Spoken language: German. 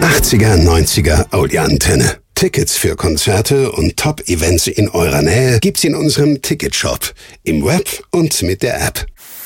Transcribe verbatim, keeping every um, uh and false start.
achtziger, neunziger Audioantenne. Tickets für Konzerte und Top-Events in eurer Nähe gibt's in unserem Ticketshop, im Web und mit der App.